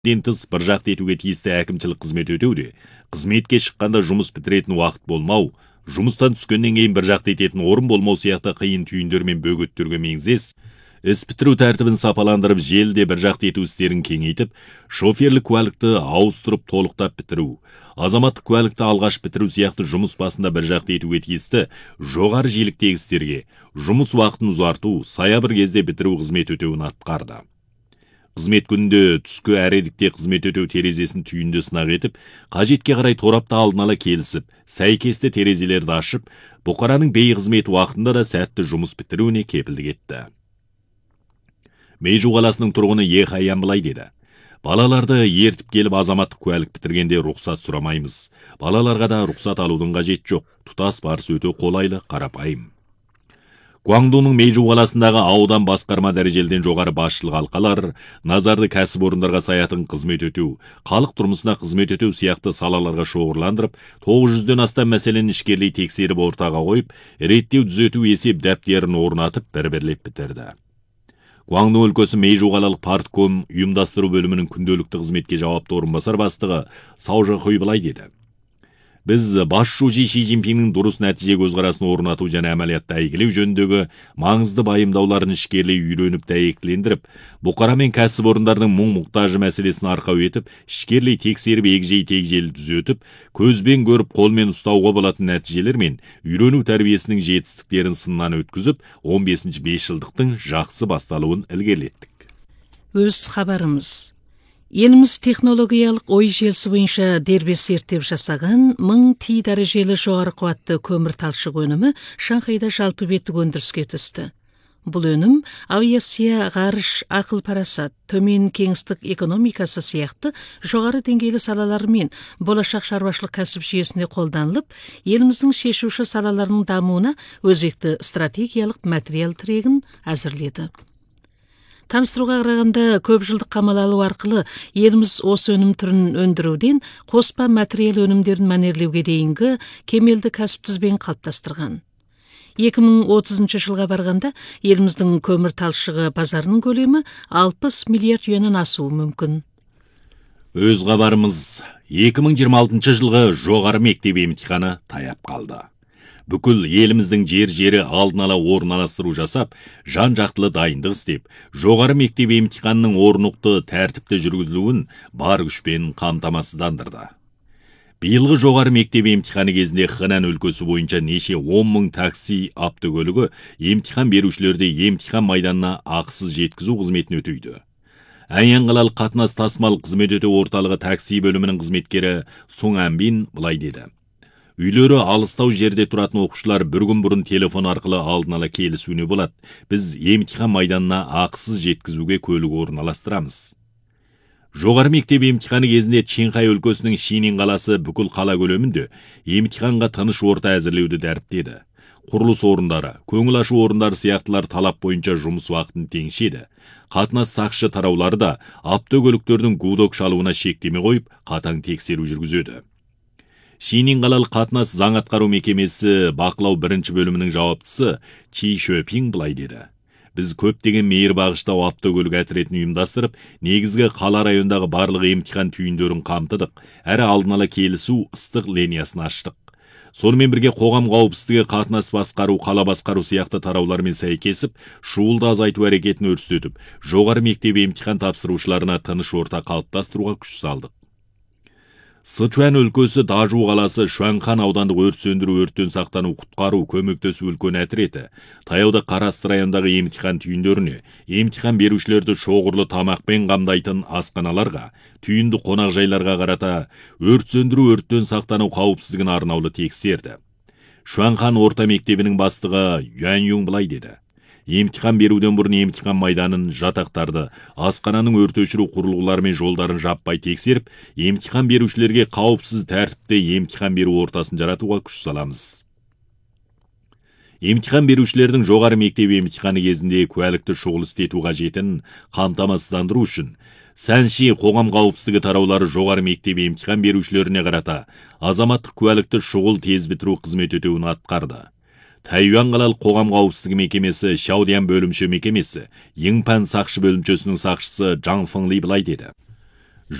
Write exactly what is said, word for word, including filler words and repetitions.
ден тыс бір жақты етуге тиісті әкімшілік қызмет өтеуде, қызметке шыққанда жұмыс бітіретін уақыт болмау, жұмыстан түскеннен кейін бір жақты ететін орын болмау сияқты қиын түйіндер мен бөгеттерге меңзес, іс бітіру тәртібін сапаландырып, желіде бір жақты ету істерін кеңейтіп, шоферлік куәлікті ауыстырып толықтап бітіру, азаматтық куәлікті алғаш бітіру сияқты жұмыс басында бір жақты етуге тиісті жоғары жиіліктегі істерге жұмыс уақытын ұзарту, саябыр кезде бітіру қызмет өтеуін атқарды. Қызмет күнінде түскі әредікте қызмет өтеу терезесін түйінді сынақ етіп, қажетке қарай торапта алдын ала келісіп, сәйкесті терезелерді ашып, бұқараның бей қызметі уақытында да сәтті жұмыс бітіруіне кепілдік етті. Мейжу қаласының тұрғыны Ехаян былай деді: балаларды ертіп келіп азаматтық куәлік бітіргенде рұқсат сұрамаймыз. Балаларға да рұқсат алудың қажет жоқ. Тұтас барыс өте қолайлы, қарапайым. Гуаңдоның Мейжу қаласындағы аудан басқарма дәрежелден жоғары басшылық алқалар назарды кәсіпорындарға саятын қызмет өтеу, халық тұрмысына қызмет өтеу сияқты салаларға шоғырландырып, тоғыз жүзден астам мәселені ішкерлей тексеріп ортаға қойып, реттеу түзету есеп дәптерін орнатып бір-бірлеп бітірді. Гуаңдон өлкесі Мейжу қалалық партком ұйымдастыру бөлімінің күнделікті қызметке жауапты орынбасар бастығы Саужа Хой былай деді: біз басшысы Ши Цзиньпиннің дұрыс нәтиже көзқарасын орнату және әмәлиятты әйгілеу жөніндегі маңызды байымдауларын ішкерлей үйреніп дәйектілендіріп, бұқара мен кәсіпорындардың мұң-мұқтажы мәселесін арқау етіп, ішкерлей тексеріп егжей-тегжейлі түзетіп, көзбен көріп қолмен ұстауға болатын нәтижелер мен үйрену тәрбиесінің жетістіктерін сыннан өткізіп, он бесінші бесжылдықтың жақсы басталуын ілгерілеттік. Өз хабарымыз. Еліміз технологиялық ой желісі бойынша дербес зерттеп жасаған мың ти дәрежелі жоғары қуатты көмір талшық өнімі Шанхайда жалпы беттік өндіріске түсті. Бұл өнім авиация, ғарыш, ақыл парасат, төмен кеңістік экономикасы сияқты жоғары деңгейлі салалармен болашақ шаруашылық кәсіп жүйесінде қолданылып, еліміздің шешуші салаларының дамуына өзекті стратегиялық материал тірегін әзірледі. Таныстыруға қарағанда көп жылдық қамал алу арқылы еліміз осы өнім түрін өндіруден қоспа материал өнімдерін мәнерлеуге дейінгі кемелді кәсіп тізбегін қалыптастырған. екі мың отызыншы жылға барғанда еліміздің көмір талшығы базарының көлемі алпыс миллиард юаннан асуы мүмкін. Өз хабарымыз. екі мың жиырма алтыншы жылғы жоғары мектеп емтиханы таяп қалды. Бүкіл еліміздің жер-жері алдын ала орналастыру жасап, жан-жақтылы дайындық істеп, жоғары мектеп емтиханының орнықты тәртіпті жүргізілуін бар күшпен қамтамасыздандырды. Биылғы жоғары мектеп емтиханы кезінде Хэнань өлкесі бойынша неше он мың такси автокөлігі емтихан берушілерді емтихан майданына ақысыз жеткізу қызметін өтейді. Әйян қалалық қатынас тасымал қызмет өтеу орталығы такси бөлімінің қызметкері Соң Әмбин былай деді: үйлері алыстау жерде тұратын оқушылар бір күн бұрын телефон арқылы алдын ала келісуіне болады. Біз емтихан майданына ақысыз жеткізуге көлік орналастырамыз. Жоғары мектеп емтиханы кезінде Чинхай өлкесінің Шинин қаласы бүкіл қала көлемінде емтиханға тыныш орта әзірлеуді дәріптеді. Құрылыс орындары, көңіл ашу орындары сияқтылар талап бойынша жұмыс уақытын теңшеді. Қатынас сақшы тараулары да автокөліктердің гудок шалуына шектеме қойып, қатаң тексеру жүргізеді. Шинин қалалық қатынас заң атқару мекемесі бақылау бірінші бөлімінің жауаптысы Чи Шөпин былай деді: біз көптеген мейір бағыштау автокөлік әтіретін ұйымдастырып, негізгі қала райондағы барлық емтихан түйіндерін қамтыдық, әрі алдын ала келісу ыстық линиясын аштық. Сонымен бірге қоғам қауіпсіздігі, қатынас басқару, қала басқару сияқты тараулармен сәйкесіп, шуылды азайту әрекетін өрістетіп, жоғары мектеп емтихан тапсырушыларына тыныш орта қалыптастыруға күш салдық. Сычуан өлкесі Дажу қаласы Шуанхан аудандық өрт сөндіру, өрттен сақтану, құтқару, көмектесу үлкен әтіреті. Таяуда Қарасты райондағы емтихан түйіндеріне, емтихан берушілерді шоғырлы тамақпен қамдайтын асханаларға, түйінді қонақжайларға қарата өрт сөндіру, өрттен сақтану қауіпсіздігін арнаулы тексерді. Шуанхан орта мектебінің бастығы Юан Юн былай деді: емтихан беруден бұрын емтихан майданын, жатақтарды, асхананың өрт өшіру құрылғылары мен жолдарын жаппай тексеріп, емтихан берушілерге қауіпсіз тәртіпте емтихан беру ортасын жаратуға күш саламыз. Емтихан берушілердің жоғары мектеп емтиханы кезінде куәлікті шұғыл істету қажетін қамтамасыздандыру үшін Сәнши қоғам қауіпсіздігі тараулары жоғары мектеп емтихан берушілеріне қарата азаматтық куәлікті шұғыл тез бітіру қызмет өтеуін атқарды. Тайюан қалалық қоғам қауіпсіздігі мекемесі Шаудиян бөлімші мекемесі Еңпан сақшы бөлімшесінің сақшысы Жаң Фыңли былай деді: